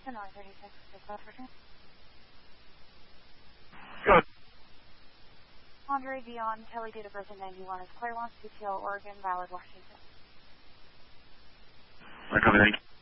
Sonora 36, Southwest Virginia. Good. Andre Dion, Kelly, date of birth in 91 is Claremont, CTL, Oregon, Ballard, Washington. I copy, thank you.